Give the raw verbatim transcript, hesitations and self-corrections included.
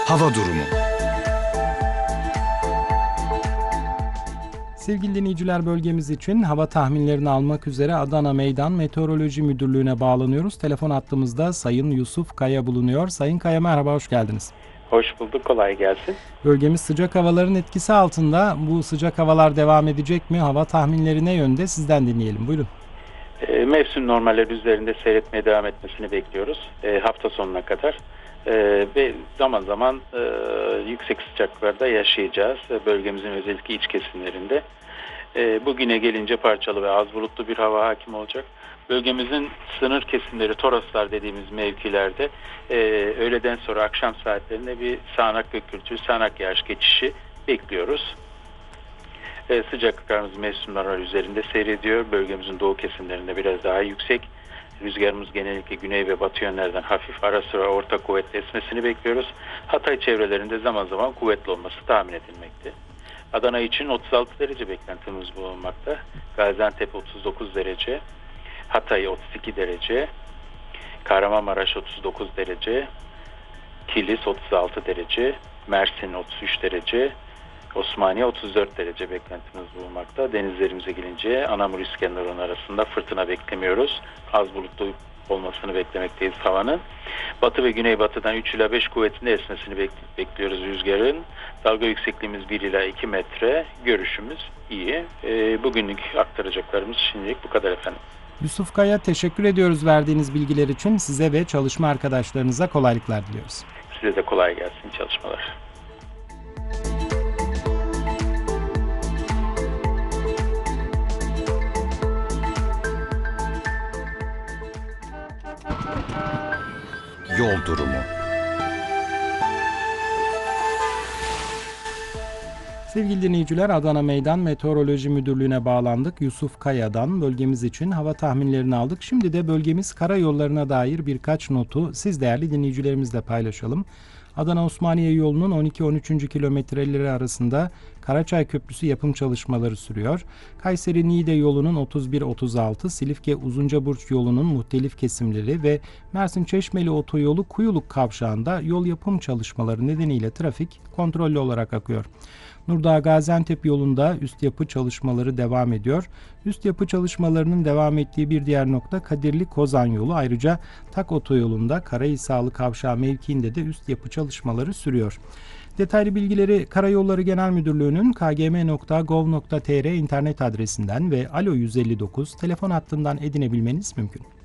Hava durumu. Sevgili dinleyiciler, bölgemiz için hava tahminlerini almak üzere Adana Meydan Meteoroloji Müdürlüğü'ne bağlanıyoruz. Telefon hattımızda Sayın Yusuf Kaya bulunuyor. Sayın Kaya, merhaba, hoş geldiniz. Hoş bulduk, kolay gelsin. Bölgemiz sıcak havaların etkisi altında. Bu sıcak havalar devam edecek mi? Hava tahminleri ne yönde? Sizden dinleyelim. Buyurun. E, mevsim normalleri üzerinde seyretmeye devam etmesini bekliyoruz e, hafta sonuna kadar. E, ve zaman zaman e, yüksek sıcaklıklarda yaşayacağız e, bölgemizin özellikle iç kesimlerinde. E, bugüne gelince parçalı ve az bulutlu bir hava hakim olacak. Bölgemizin sınır kesimleri, Toroslar dediğimiz mevkilerde e, öğleden sonra akşam saatlerinde bir sağanak gök gürültülü, sağanak yağış geçişi bekliyoruz. E, sıcaklıklarımız mevsimler üzerinde seyrediyor. Bölgemizin doğu kesimlerinde biraz daha yüksek. Rüzgarımız genellikle güney ve batı yönlerden hafif, ara sıra orta kuvvetli esmesini bekliyoruz. Hatay çevrelerinde zaman zaman kuvvetli olması tahmin edilmekte. Adana için otuz altı derece beklentimiz bulunmakta. Gaziantep otuz dokuz derece, Hatay otuz iki derece, Kahramanmaraş otuz dokuz derece, Kilis otuz altı derece, Mersin otuz üç derece, Osmaniye otuz dört derece beklentimiz bulunmakta. Denizlerimize gelince Anamur İskenderun arasında fırtına beklemiyoruz. Az bulutlu olmasını beklemekteyiz havanın. Batı ve güneybatıdan üç ila beş kuvvetinde esmesini bekliyoruz rüzgarın. Dalga yüksekliğimiz bir ila iki metre. Görüşümüz iyi. E, bugünlük aktaracaklarımız şimdilik bu kadar efendim. Yusuf Kaya, teşekkür ediyoruz verdiğiniz bilgiler için. Size ve çalışma arkadaşlarınıza kolaylıklar diliyoruz. Size de kolay gelsin çalışmalar. Yol durumu. Sevgili dinleyiciler, Adana Meydan Meteoroloji Müdürlüğü'ne bağlandık. Yusuf Kaya'dan bölgemiz için hava tahminlerini aldık. Şimdi de bölgemiz karayollarına dair birkaç notu siz değerli dinleyicilerimizle paylaşalım. Adana-Osmaniye yolunun on iki on üç. kilometreleri arasında Karaçay Köprüsü yapım çalışmaları sürüyor. Kayseri-Niğde yolunun otuz bir otuz altı, Silifke-Uzuncaburç yolunun muhtelif kesimleri ve Mersin-Çeşmeli otoyolu Kuyuluk kavşağında yol yapım çalışmaları nedeniyle trafik kontrollü olarak akıyor. Nurdağ-Gaziantep yolunda üst yapı çalışmaları devam ediyor. Üst yapı çalışmalarının devam ettiği bir diğer nokta Kadirli-Kozan yolu. Ayrıca Tak otoyolunda Karahisarlı kavşağı mevkiinde de üst yapı çalışmaları sürüyor. Detaylı bilgileri Karayolları Genel Müdürlüğü'nün k g m nokta gov nokta t r internet adresinden ve Alo yüz elli dokuz telefon hattından edinebilmeniz mümkün.